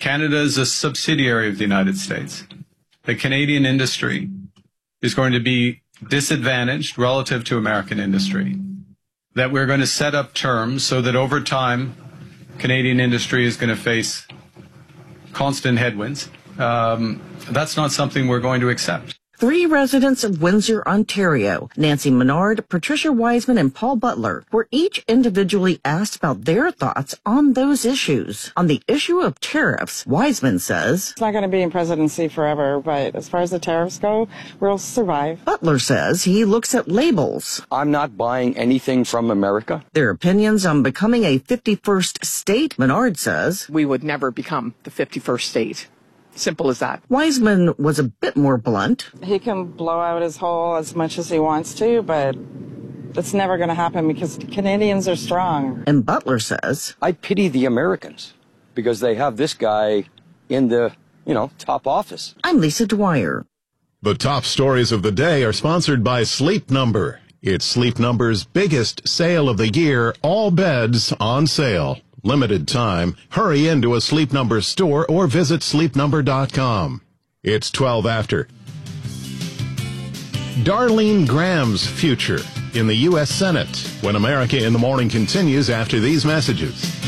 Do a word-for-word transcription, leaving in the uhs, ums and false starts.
Canada is a subsidiary of the United States. The Canadian industry is going to be disadvantaged relative to American industry. That we're going to set up terms so that over time, Canadian industry is going to face constant headwinds. Um, that's not something we're going to accept. Three residents of Windsor, Ontario, Nancy Menard, Patricia Wiseman, and Paul Butler, were each individually asked about their thoughts on those issues. On the issue of tariffs, Wiseman says, "It's not going to be in presidency forever, but as far as the tariffs go, we'll survive." Butler says he looks at labels. "I'm not buying anything from America." Their opinions on becoming a fifty-first state, Menard says, "We would never become the fifty-first state. Simple as that." Wiseman was a bit more blunt. He can blow out his hole as much as he wants to, but it's never going to happen because Canadians are strong. And Butler says, "I pity the Americans because they have this guy in the, you know, top office." I'm Lisa Dwyer. The top stories of the day are sponsored by Sleep Number. It's Sleep Number's biggest sale of the year, all beds on sale. Limited time. Hurry into a Sleep Number store or visit sleep number dot com. It's twelve after. Darlene Graham's future in the U S Senate when America in the Morning continues after these messages.